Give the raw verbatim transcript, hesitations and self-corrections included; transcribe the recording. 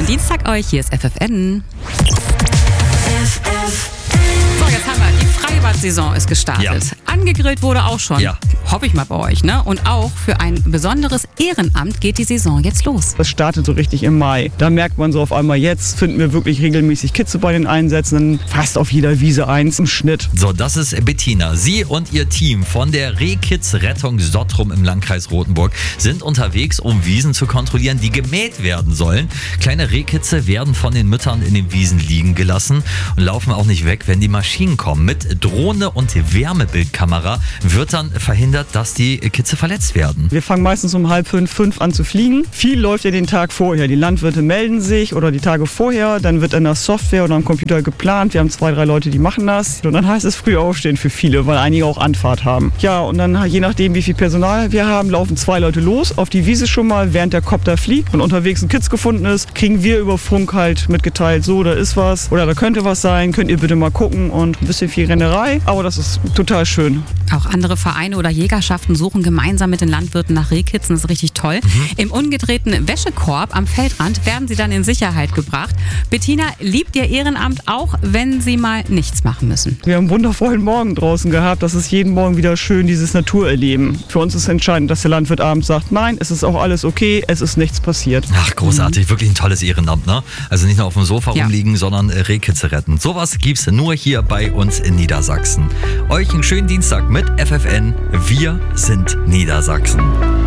Dienstag euch. Hier ist F F N. So, jetzt haben wir, die Freibad-Saison ist gestartet. Ja. Angegrillt wurde auch schon. Ja. Hoffe ich mal bei euch, ne? Und auch für ein besonderes Ehrenamt geht die Saison jetzt los. Das startet so richtig im Mai. Da merkt man so auf einmal, jetzt finden wir wirklich regelmäßig Kitze bei den Einsätzen. Fast auf jeder Wiese eins im Schnitt. So, das ist Bettina. Sie und ihr Team von der Rehkitz-Rettung Sottrum im Landkreis Rothenburg sind unterwegs, um Wiesen zu kontrollieren, die gemäht werden sollen. Kleine Rehkitze werden von den Müttern in den Wiesen liegen gelassen und laufen auch nicht weg, wenn die Maschinen kommen. Mit Drohne und Wärmebildkamera wird dann verhindert, dass die Kitze verletzt werden. Wir fangen meistens um halb fünf, fünf an zu fliegen. Viel läuft ja den Tag vorher. Die Landwirte melden sich oder die Tage vorher. Dann wird in der Software oder am Computer geplant. Wir haben zwei, drei Leute, die machen das. Und dann heißt es früh aufstehen für viele, weil einige auch Anfahrt haben. Ja, und dann je nachdem, wie viel Personal wir haben, laufen zwei Leute los auf die Wiese schon mal, während der Kopter fliegt und unterwegs ein Kitz gefunden ist, kriegen wir über Funk halt mitgeteilt, so, da ist was oder da könnte was sein, könnt ihr bitte mal gucken und ein bisschen viel Rennerei. Aber das ist total schön. Auch andere Vereine oder Jägerschaften suchen gemeinsam mit den Landwirten nach Rehkitzen. Das ist richtig toll. Mhm. Im umgedrehten Wäschekorb am Feldrand werden sie dann in Sicherheit gebracht. Bettina, liebt ihr Ehrenamt auch, wenn sie mal nichts machen müssen? Wir haben einen wundervollen Morgen draußen gehabt. Das ist jeden Morgen wieder schön, dieses Naturerleben. Für uns ist entscheidend, dass der Landwirt abends sagt, nein, es ist auch alles okay, es ist nichts passiert. Ach, großartig. Mhm. Wirklich ein tolles Ehrenamt, ne? Also nicht nur auf dem Sofa ja. rumliegen, sondern Rehkitze retten. Sowas gibt's nur hier bei uns in Niedersachsen. Euch einen schönen Dienstag mit F F N. Wir sind Niedersachsen.